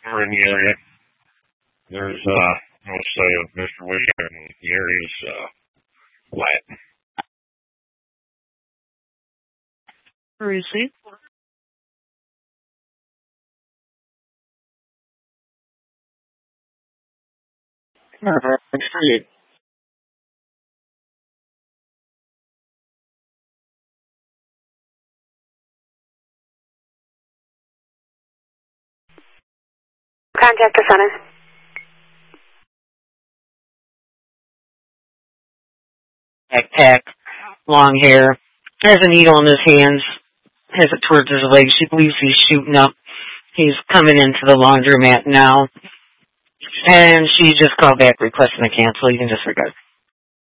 we're in the area. There's no say of Mr. Wishart. The area's flat. Where is he? Street. Contact the center. Backpack, long hair, has a needle in his hands, has it towards his leg. She believes he's shooting up. He's coming into the laundromat now. And she just called back requesting a cancel. You can disregard.